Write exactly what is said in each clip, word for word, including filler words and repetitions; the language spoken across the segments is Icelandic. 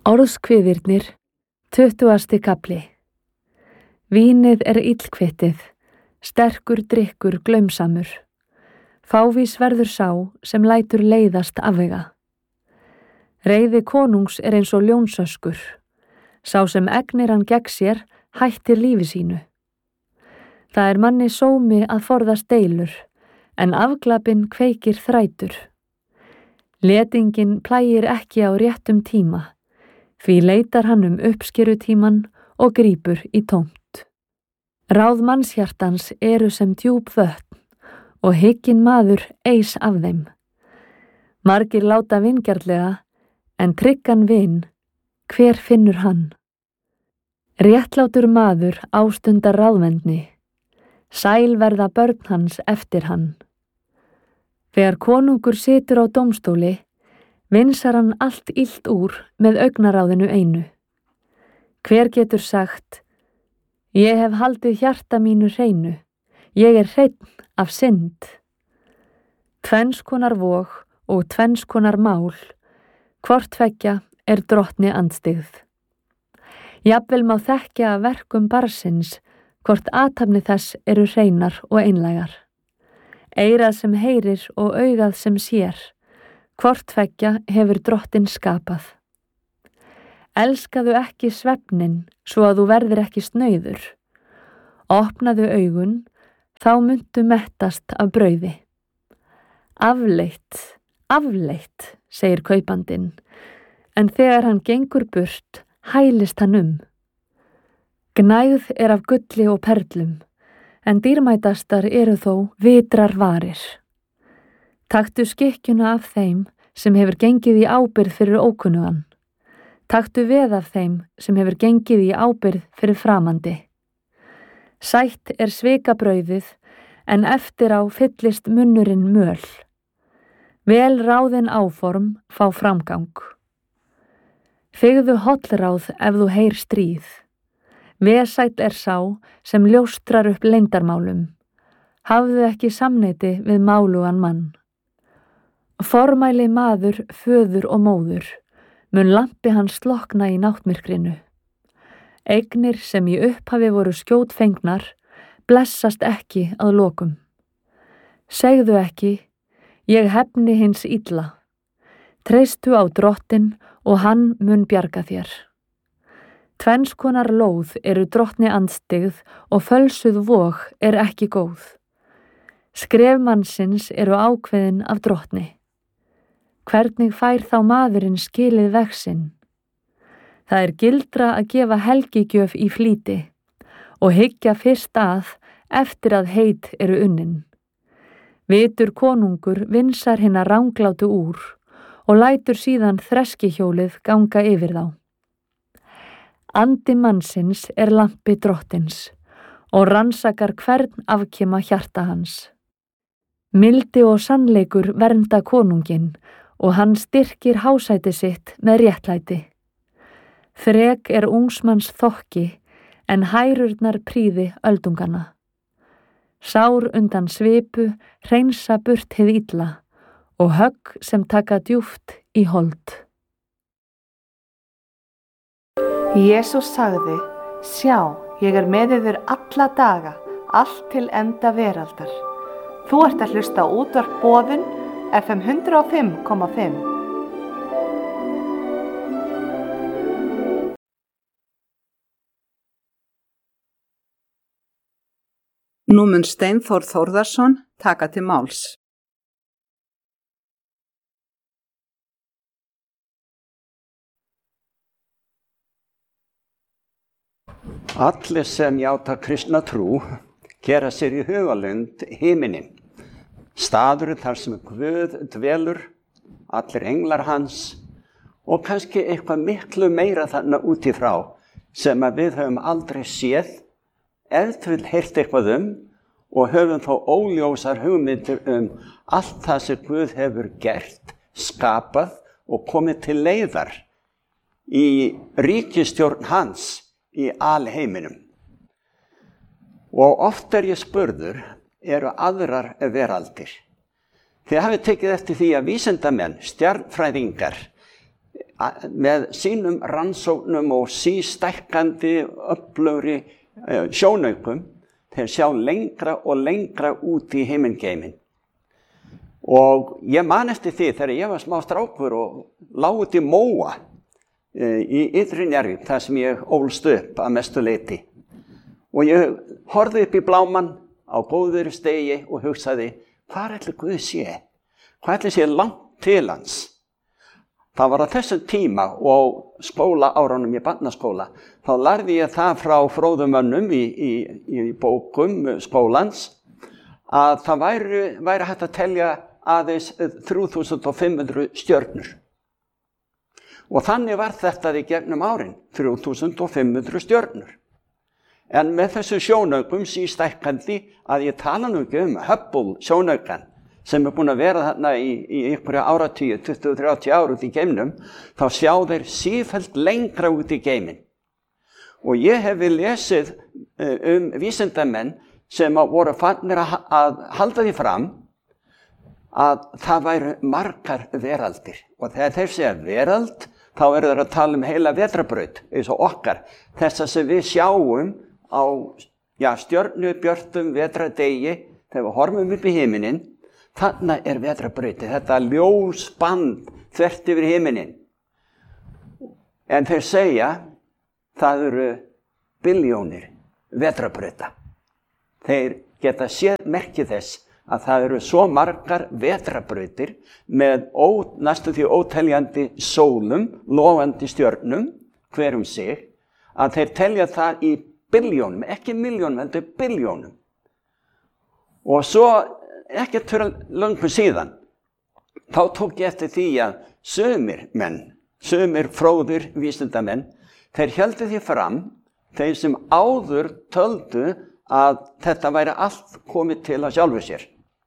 Orðskviðirnir, tuttugasti kafli. Vínið er illkvittið, sterkur drykkur glaumsamur. Fávís verður sá sem lætur leiðast afvega. Reiði konungs er eins og ljónsöskur. Sá sem egnir hann gegn sér hættir lífi sínu. Það er manni sómi að forðast deilur, en afglapinn kveikir þrætur. Letingin plægir ekki á réttum tíma, því leitar hann um uppskerutíman og grípur í tómt. Ráð mannshjartans eru sem djúp vötn og hygginn maður eys af þeim. Margir láta vingjarnlega, en tryggan vin, hver finnur hann? Réttlátur maður ástundar ráðvendni, sæl verða börn hans eftir hann. Þegar konungur situr á dómstóli, vinsar hann allt illt úr með augnaráðinu einu. Hver getur sagt, ég hef haldið hjarta mínu hreinu, ég er hreinn af synd. Tvenns konar vog og tvenns konar mál, hvort tveggja er drottni andstyggð. Jafnvel má þekkja af verkum barnsins, hvort athafni þess eru hreinar og einlægar. Eyrað sem heyrir og augað sem sér, hvort tveggja hefur drottin skapað. Elskaðu ekki svefnin, svo að þú verðir ekki snauður. Opnaðu augun, þá muntu mettast af brauði. Afleitt, afleitt, segir kaupandinn, en þegar hann gengur burt, hælist hann um. Gnægð er af gulli og perlum, en dýrmætastar eru þó vitrar varir. Taktu skikkjuna af þeim sem hefur gengið í ábyrgð fyrir ókunnugan. Taktu veð af þeim sem hefur gengið í ábyrgð fyrir framandi. Sætt er svikabrauðið, en eftir á fyllist munnurinn möl. Vel ráðin áform fá framgang. Þigðu hollráð ef þú heyr stríð. Vesæll er sá sem ljóstrar upp leyndarmálum. Hafðu ekki samneyti við málugan mann. Formæli maður, föður og móður, mun lampi hans slokna í náttmyrkrinu. Eignir sem í upphafi voru skjótfengnar, blessast ekki að lokum. Segðu ekki, ég hefni hins illa. Treystu á drottin og hann mun bjarga þér. Tvenns konar lóð eru drottni andstyggð og fölsuð vog er ekki góð. Skref mannsins eru ákveðin af drottni. Hvernig fær þá maðurinn skilið veg sinn? Það er gildra að gefa helgigjöf í flýti og hyggja fyrst að eftir að heit eru unnin. Vitur konungur vinsar hinna ranglátu úr og lætur síðan þreskihjólið ganga yfir þá. Andi mannsins er lampi drottins og rannsakar hvern afkima hjarta hans. Mildi og sannleikur vernda konunginn og hann styrkir hásæti sitt með réttlæti. Þrek er ungsmanns þokki, en hærurnar prýði öldungana. Sár undan svipu hreinsa burt hið illa og högg sem taka djúpt í hold. Jesús sagði, sjá, ég er með yður alla daga, allt til enda veraldar. Þú ert að hlusta á útvarp Boðun, F M hundrað og fimm komma fimm. Nú mun Steinþór Þórðarson taka til máls. Allir sem játa kristna trú gera sér í hugalund himinin. Staðurinn þar sem Guð dvelur, allir englar hans og kannski eitthvað miklu meira þarna út í frá sem að við höfum aldrei séð, ef til heyrt eitthvað um og höfum þó óljósar hugmyndir um allt það sem Guð hefur gert, skapað og komið til leiðar í ríkisstjórn hans í alheiminum. Og oft er ég spurður, eru aðrar veraldir. Þið hafið tekið eftir því að vísindamenn, stjarnfræðingar, með sínum rannsóknum og sístækkandi öflugri sjónaukum, þeir sjá lengra og lengra út í himingeimin. Og ég man eftir því þegar ég var smá strákur og lá út í móa e, í Ytri Njarðvík, þar sem ég ólst upp að mestu leyti. Og ég horfði upp í blámann á góður stegi og hugsaði, hvað ætli Guð sé? Hvað ætli sé langt til hans? Það var á þessum tíma og skóla árunum í barnaskóla. Þá lærði ég það frá fróðum mönnum í, í, í bókum skólans að það væri, væri hægt að telja aðeins þrjú þúsund fimm hundruð stjörnur. Og þannig var þetta í gegnum árin, þrjú þúsund fimm hundruð stjörnur. En með þessu sjónaukum sístækkandi að ég tala nú ekki um Hubble sjónaukan, sem er búin að vera þarna í, í einhverja áratíu, tuttugu til þrjátíu ár út í geimnum, þá sjá þeir sífellt lengra út í geimin. Og ég hef lesið um vísindamenn sem voru farnir að, að halda því fram að það væru margar veraldir. Og þegar þeir segja verald, þá eru þeir að tala um heila vetrarbraut, eins og okkar. Þessa sem við sjáum á já, stjörnubjörtum vetrardegi, þegar við horfum upp í himinin, þarna er vetrarbrauti, þetta ljósband þvert yfir himinin. En þeir segja, það eru billjónir vetrarbrauta. Þeir geta séð merkið þess að það eru svo margar vetrarbrautir með ó, næstu því óteljandi sólum, logandi stjörnum, hver um sig, að þeir telja það í billjónum, ekki milljónum, heldur billjónum. Og svo ekkert fyrir löngu síðan, þá tók ég eftir því að sumir menn, sumir fróðir vísindamenn, þeir héldu því fram, þeir sem áður töldu að þetta væri allt komið til að sjálfu sér.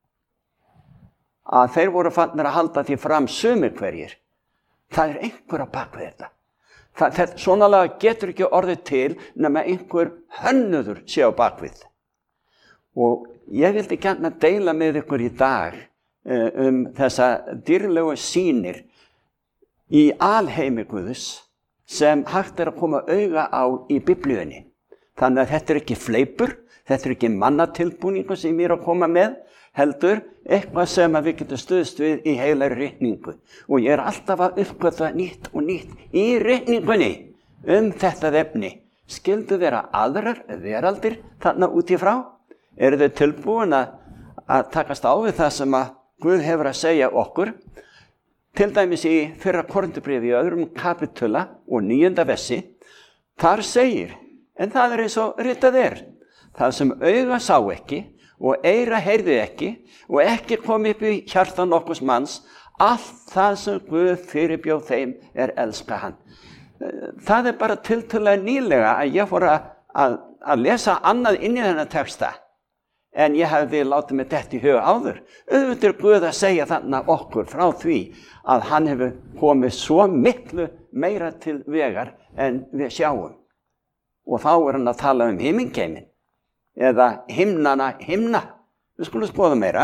Að þeir voru farnir að halda því fram sumir hverjir. Það er einhver á bak við þetta. Það, þetta svonalega getur ekki orðið til nema einhver hönnuður sé á bak við. Og ég vildi gjarna deila með ykkur í dag um þessa dýrlegu sýnir í alheimi Guðs sem hægt er að koma auga á í Biblíunni. Þannig að þetta er ekki fleipur, þetta er ekki mannatilbúningu sem ég er að koma með, heldur eitthvað sem við getum stuðst við í heila ritningu. Og ég er alltaf að uppgötva nýtt og nýtt í ritningunni um þetta efni. Skyldu vera aðrar veraldir þarna út í frá? Eru þau tilbúin að, að takast á við það sem að Guð hefur að segja okkur? Til dæmis í fyrra Korinthubréfi í öðrum kapitula og níunda versi, þar segir, en það er eins og ritað er, það sem auga sá ekki og eyra heyrði ekki og ekki kom upp í hjarta nokkurs manns, allt það sem Guð fyrirbjóð þeim er elska hann. Það er bara tiltölulega nýlega að ég fór að, að, að lesa annað inn í þennan texta, en ég hefði látið mig detta í huga áður. Auðvitað er Guð að segja þannig okkur frá því að hann hefur komið svo miklu meira til vegar en við sjáum. Og þá er hann að tala um himingeimin, eða himnana himna. Við skulum skoða meira.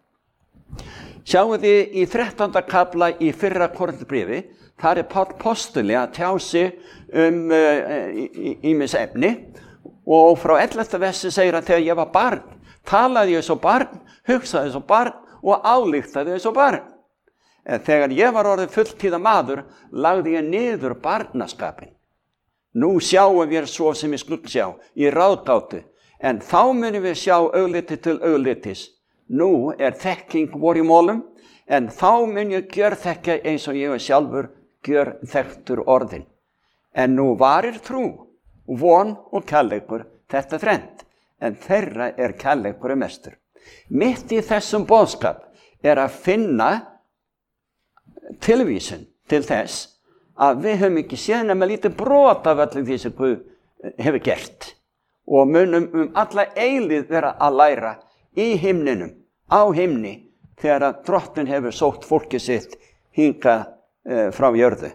Sjáum þið í þrettánda kafla í fyrra Korinthubréfi, þar er Páll postuli að tjá sig um ýmis uh, efni, og frá ellefta versi segir hann, þegar ég var barn, talaði ég svo barn, hugsaði svo barn og ályktaði svo barn. En þegar ég var orðið fulltíða maður, lagði ég niður barnaskapin. Nú sjáum við svo sem við skulum sjá, í ráðgátu, en þá munum við sjá augliti til auglitis. Nú er þekking vor í mólum, en þá mun ég gjörþekka eins og ég er sjálfur gjörþekktur orðin. En nú varir trú, von og kærleikur, þetta þrennt, en þeirra er kærleikur mestur. Mitt í þessum boðskap er að finna tilvísun til þess að við höfum ekki séð nema lítið brot af öllu því sem Guð hefur gert og munum um alla eilíð vera að læra í himninum, á himni, þegar að Drottinn hefur sótt fólkið sitt hingað e, frá jörðu.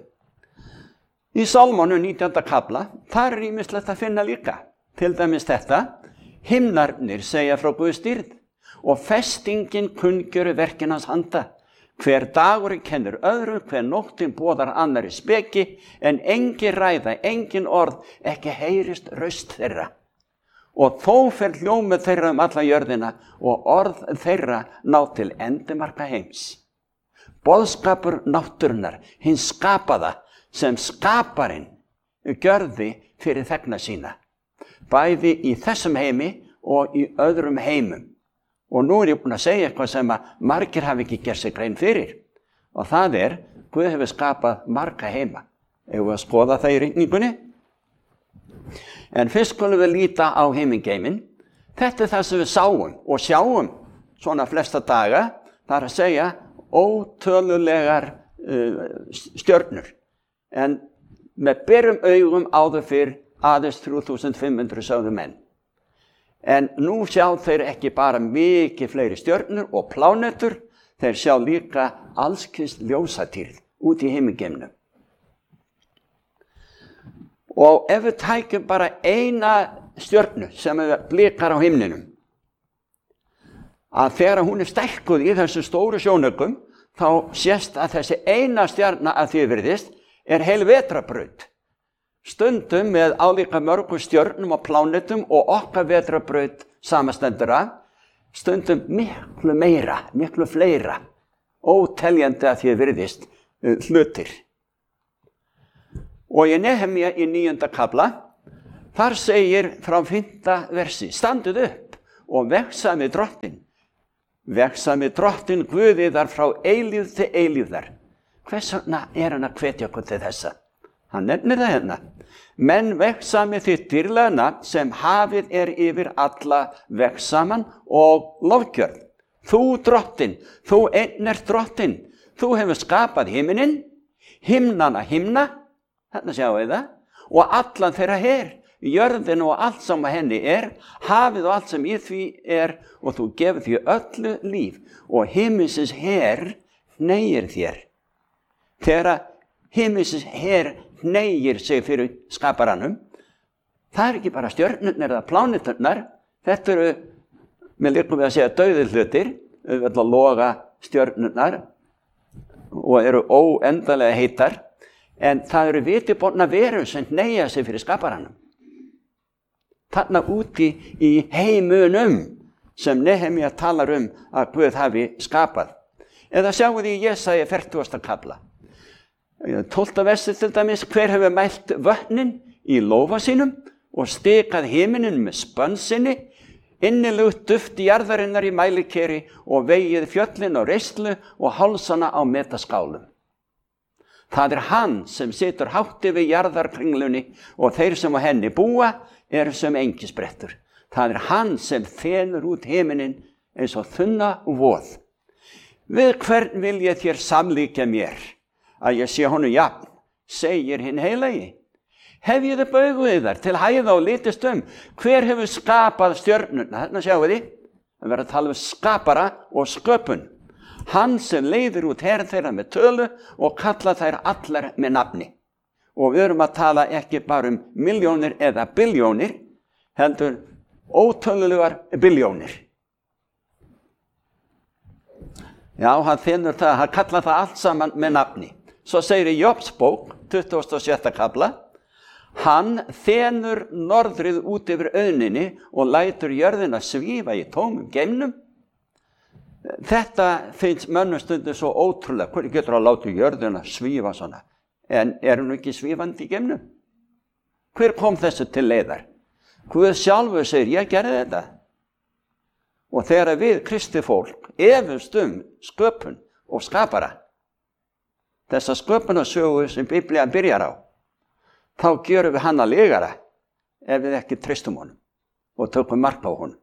Í Sálmónu nítjánda kafla, þar er ýmislegt að finna líka. Til dæmis þetta, himnarnir segja frá Guðs dýrð og festingin kunngjöru verkin hans handa. Hver dagur kennir öðru, hver nóttin boðar annari speki, en engin ræða, engin orð, ekki heyrist raust þeirra. Og þó fer hljómur þeirra um alla jörðina og orð þeirra ná til endimarka heims. Boðskapur náttúrunnar, hins skapaða, sem skaparinn gjörði fyrir þegna sína, bæði í þessum heimi og í öðrum heimum. Og nú er ég búin að segja eitthvað sem að margir hafi ekki gert sig grein fyrir. Og það er, Guð hefur skapað marga heima. Eigum við að skoða það í rigningunni? En fyrst skulum við líta á heimingeimin. Þetta er það sem við sáum og sjáum svona flesta daga. Það er að segja ótölulegar uh, stjörnur. En með berum augum áður fyrr aðeins þrjú þúsund fimm hundruð sögðu menn. En nú sjá þeir ekki bara mikið fleiri stjörnur og plánetur, þeir sjá líka allskyns ljósatýrð út í himingeimnum. Og ef við tækjum bara eina stjörnu sem blikar á himninum, að þegar hún er stækkuð í þessu stóru sjónaukum, þá sést að þessi eina stjarna að því virðist er heil vetrarbraut. Stundum með álíka mörgum stjörnum og plánetum og okkar vetrarbraut samastendur að, stundum miklu meira, miklu fleira, óteljandi að því virðist uh, hlutir. Og í Nehemía í níunda kafla, þar segir frá fimmta versi, standið upp og vegsamið drottin. Vegsamið drottin Guðiðar frá eilíð til eilíðar. Hvers vegna er hann að hvetja okkur til þessa? Hann nefnir það hérna. Menn vegsamið þitt dýrlega nafn sem hafið er yfir alla vegsaman og lofgjörð. Þú drottin, þú einn ert drottin. Þú hefur skapað himinin, himnana himna, þarna sjáum við það, og allan þeirra her, jörðin og allt sem að henni er, hafið og allt sem í því er, og þú gefur því öllu líf, og himinsins her hneigir þér. Þegar himinsins her hneigir sig fyrir skaparanum, það er ekki bara stjörnurnar eða pláneturnar, þetta eru, með líkum við að segja dauðir hlutir, við ætlum að loga stjörnurnar og eru óendalega heitar, en það eru vitiborna verur sem hneigja sig fyrir skaparanum. Þarna úti í heimunum sem Nehemía talar um að Guð hafi skapað. Eða sjáum við í Jesaja fertugasta kafla. tólfta versi til dæmis, hver hefur mælt vötnin í lófa sínum og stikað himinin með spönn sinni, innilugt duft jarðarinnar í mælikeri og vegið fjöllin á reislu og hálsana á metaskálum. Það er hann sem situr hátt yfir jarðarkringlunni og þeir sem á henni búa eru sem engisbrettur. Það er hann sem þenur út himinin eins og þunna voð. Við hvern vil ég þér samlíkja mér? Að ég sé honum jafn, segir hinn heilagi. Hef ég upp augu yðar til hæða og litist um, hver hefur skapað stjörnurna? Þarna sjáum við því, það verður að tala um skapara og sköpun. Hann sem leiðir út her þeirra með tölu og kalla þær allar með nafni. Og við erum að tala ekki bara um miljónir eða biljónir, heldur ótölulegar biljónir. Já, hann finnur það, hann kalla það allt saman með nafni. Svo segir í Jobs bók, tuttugasta og sjötta kafla, hann þenur norðrið út yfir auðninni og lætur jörðina svífa í tómum geimnum. Þetta finnst mönnum stundum svo ótrúlega, hvernig getur að láta jörðina svífa svona, en er hún ekki svífandi í geimnum? Hver kom þessu til leiðar? Guð sjálfur segir, ég gerði þetta. Og þegar við kristið fólk efumst um sköpun og skapara, þessa sköpunarsögu sem Biblían byrjar á, þá gjörum við hana legara ef við ekki treystum honum og tökum mark á honum.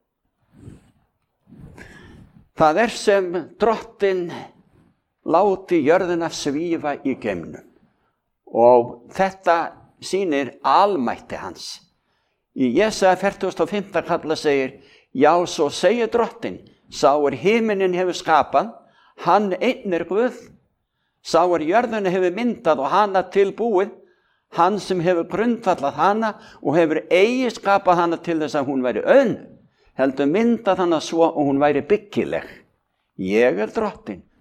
Það er sem drottin láti jörðina svífa í geimnum og þetta sýnir almætti hans. Í Jesaja fertugasta og fimmta kafla segir, já, svo segir drottin, sá er himinin hefur skapað, hann einn er Guð, sá er jörðina hefur myndað og hana tilbúið, hann sem hefur grundvallað hana og hefur eigi skapað hana til þess að hún væri auðn, heldur myndað hana svo og hún væri byggileg. Ég er drottin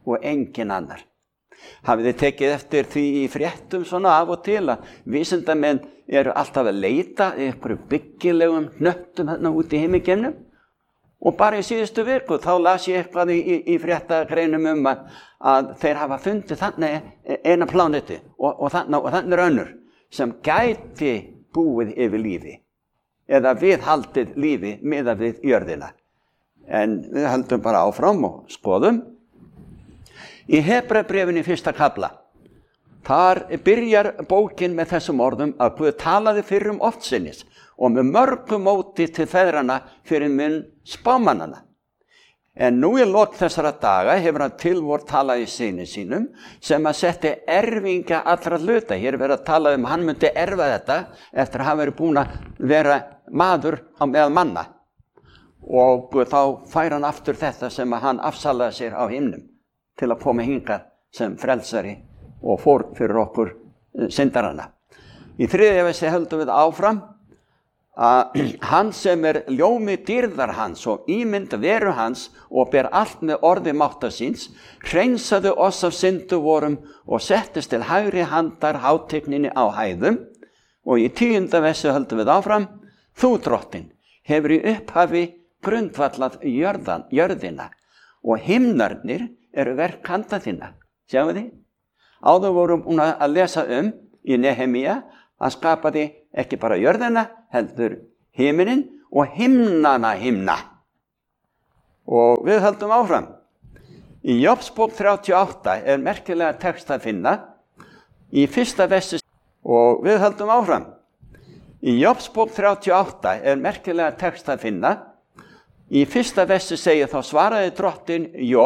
og engin annar. Hafið þið tekið eftir því í fréttum svona af og til að vísindamenn eru alltaf að leita í einhverju byggilegum hnöttum hérna út í himingeimnum? Og bara í síðustu viku þá las ég eitthvað í, í, í fréttagreinum um að, að þeir hafa fundið þannig eina plánetu og, og þannig og þannig er önnur sem gæti búið yfir lífi eða viðhaldið lífi miðað við jörðina. En við höldum bara áfram og skoðum. Í Hebreabréfinu í fyrsta kafla, þar byrjar bókin með þessum orðum að Guð talaði fyrir um oftsinnis og með mörgu móti til feðrana fyrir munn spámannana. En nú í lok þessara daga hefur hann tilvor talað í syni sínum sem að setti erfinga allra hluta. Hér er verið að tala um hann myndi erfa þetta eftir að hafa verið búin að vera maður á meðal manna. Og þá fær hann aftur þetta sem að hann afsalaði sér á himnum til að koma hingað sem frelsari og fór fyrir okkur syndarana. Í þriðja versi höldum við áfram að hann sem er ljómi dýrðar hans og ímynd veru hans og ber allt með orði mátta síns, hreinsaði oss af syndu vorum og settist til hægri handar hátigninni á hæðum. Og í tíunda versi höldum við áfram, þú drottin hefur í upphafi grundvallað jörðan, jörðina og himnarnir eru verk handa þinna. Sjáum þið? Áður vorum hún að lesa um í Nehemía að skapaði ekki bara jörðina, heldur himinin og himnana himna. Og við höldum áfram. Í Jobbsbók þrjátíu og átta er merkilega text að finna í fyrsta versi og við höldum áfram. Í Jobbsbók þrjátíu og átta er merkilega text að finna í fyrsta versi segir þá svaraði drottin Jobb